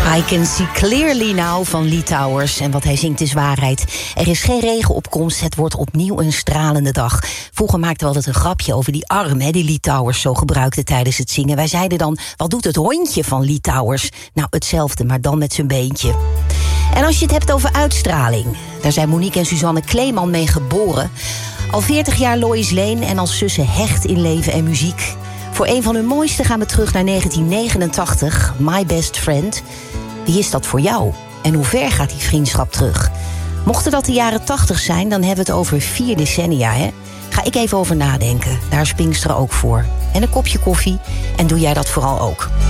I Can See Clearly Now van Lee Towers. En wat hij zingt is waarheid. Er is geen regenopkomst, het wordt opnieuw een stralende dag. Vroeger maakten we altijd een grapje over die arm, die Lee Towers zo gebruikte tijdens het zingen. Wij zeiden dan, wat doet het hondje van Lee Towers? Nou, hetzelfde, maar dan met zijn beentje. En als je het hebt over uitstraling, daar zijn Monique en Suzanne Kleeman mee geboren. Al 40 jaar Lois Lane en als zussen hecht in leven en muziek. Voor een van hun mooiste gaan we terug naar 1989, My Best Friend. Wie is dat voor jou? En hoe ver gaat die vriendschap terug? Mochten dat de jaren 80 zijn, dan hebben we het over 4 decennia, hè? Ga ik even over nadenken. Daar is Pinksteren ook voor. En een kopje koffie. En doe jij dat vooral ook.